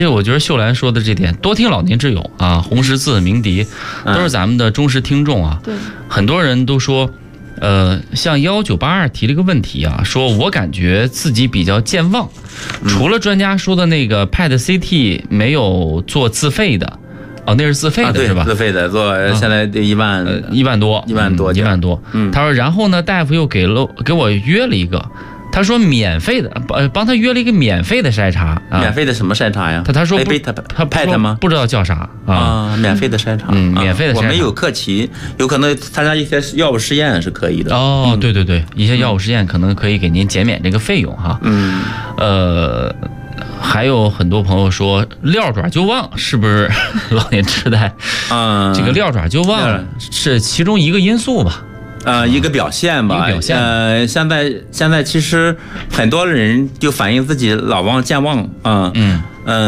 这我觉得秀兰说的这点，多听老年之友啊，红十字、鸣笛都是咱们的忠实听众啊。 对， 很多人都说，像1982提了一个问题啊，说我感觉自己比较健忘，除了专家说的那个 PET CT 没有做自费的。哦，那是自费的是吧？ 自费的做，现在得1万多。 他说，然后呢，大夫又给我约了一个，他说免费的，帮他约了一个免费的筛查。 免费的什么筛查呀？ 他说他派的吗？ 不知道叫啥啊？免费的筛查， 免费的筛查。 我们有课期，有可能参加一些药物试验是可以的。 哦，对，一些药物试验可能可以给您减免这个费用哈。还有很多朋友说撂爪就忘是不是老年痴呆？这个撂爪就忘是其中一个因素吧？ 一个表现吧。现在其实很多人就反映自己老忘健忘